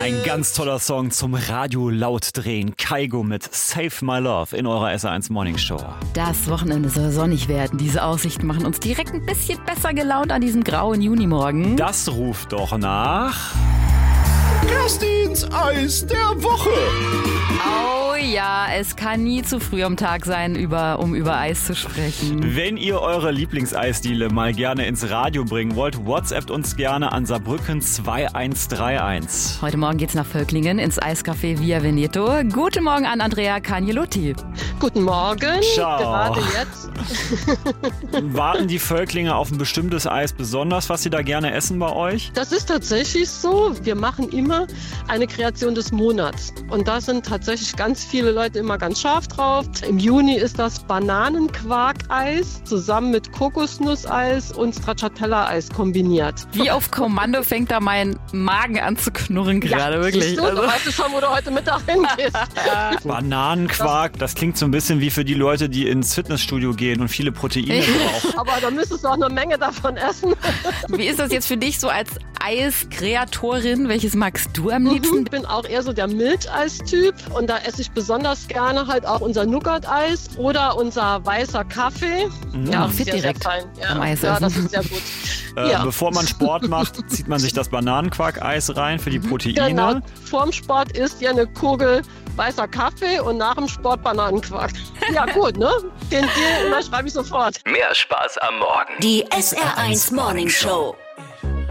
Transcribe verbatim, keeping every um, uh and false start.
Ein ganz toller Song zum Radio laut drehen. Kygo mit Save My Love in eurer S R eins Morning Show. Das Wochenende soll sonnig werden. Diese Aussichten machen uns direkt ein bisschen besser gelaunt an diesem grauen Junimorgen. Das ruft doch nach... Kerstins Eis der Woche. Oh ja, es kann nie zu früh am Tag sein, über, um über Eis zu sprechen. Wenn ihr eure Lieblingseisdiele mal gerne ins Radio bringen wollt, WhatsAppt uns gerne an Saarbrücken zwei eins drei eins. Heute Morgen geht's nach Völklingen ins Eiscafé Via Veneto. Guten Morgen an Andrea Cagnelotti. Guten Morgen. Ciao. Gerade jetzt. Warten die Völklinger auf ein bestimmtes Eis besonders, was sie da gerne essen bei euch? Das ist tatsächlich so. Wir machen immer eine Kreation des Monats. Und da sind tatsächlich ganz viele Leute immer ganz scharf drauf. Im Juni ist das Bananenquark-Eis zusammen mit Kokosnusseis und Stracciatella-Eis kombiniert. Wie auf Kommando fängt da mein Magen an zu knurren gerade, ja, wirklich. Siehst du, Also. du weißt schon, wo du heute Mittag hingehst. Bananenquark, das klingt so ein bisschen wie für die Leute, die ins Fitnessstudio gehen und viele Proteine brauchen. Aber da müsstest du auch eine Menge davon essen. Wie ist das jetzt für dich so als Eiskreatorin? Welches magst du am liebsten? Ich bin auch eher so der Milcheis-Typ und da esse ich besonders gerne halt auch unser Nougat-Eis oder unser weißer Kaffee. Ja, auch Das ist fit sehr, direkt sehr fein. Ja. am Eis Ja, essen. das ist sehr gut. Äh, Ja. Bevor man Sport macht, zieht man sich das Bananenquark-Eis rein für die Proteine. Genau, vorm Sport isst ihr eine Kugel weißer Kaffee und nach dem Sport Bananenquark. Ja gut, ne? Den Deal unterschreibe ich sofort. Mehr Spaß am Morgen. Die S R eins Morning Show.